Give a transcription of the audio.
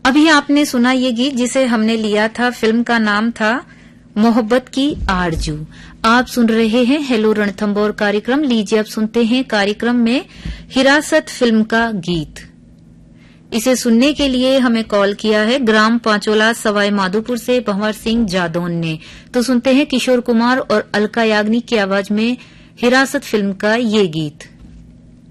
अभी आपने सुना ये गीत जिसे हमने लिया था, फिल्म का नाम था मोहब्बत की आरजू। आप सुन रहे हैं हेलो रणथंबोर कार्यक्रम। लीजिए अब सुनते हैं कार्यक्रम में हिरासत फिल्म का गीत। इसे सुनने के लिए हमें कॉल किया है ग्राम पांचोला सवाई माधोपुर से भंवर सिंह जादौन ने। तो सुनते हैं किशोर कुमार और अलका याग्निक की आवाज में हिरासत फिल्म का ये गीत।